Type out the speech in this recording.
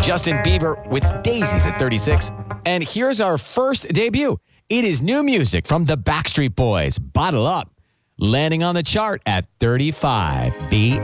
Justin Bieber with Daisies at 36. And here's our first debut. It is new music from the Backstreet Boys, Bottle Up, landing on the chart at 35.